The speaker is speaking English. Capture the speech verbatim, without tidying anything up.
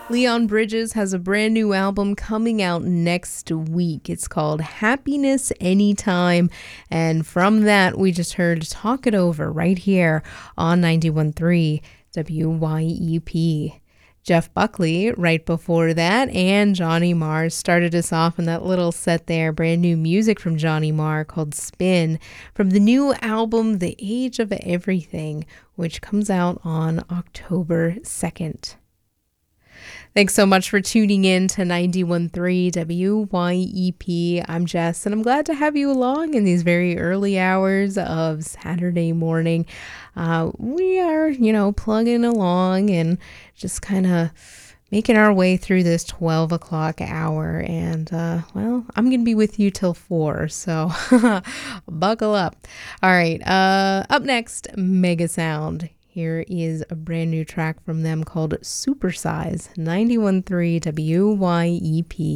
Leon Bridges has a brand new album coming out next week. It's called Happiness Anytime. And from that, we just heard Talk It Over right here on ninety-one point three W Y E P. Jeff Buckley, right before that, and Johnny Marr started us off in that little set there. Brand new music from Johnny Marr called Spin from the new album The Age of Everything, which comes out on October second. Thanks so much for tuning in to ninety-one point three W Y E P. I'm Jess, and I'm glad to have you along in these very early hours of Saturday morning. Uh, we are, you know, plugging along and just kind of making our way through this twelve o'clock hour. And, uh, well, I'm going to be with you till four, so buckle up. All right, uh, up next, Mega Sound. Here is a brand new track from them called Supersize, ninety-one point three W Y E P.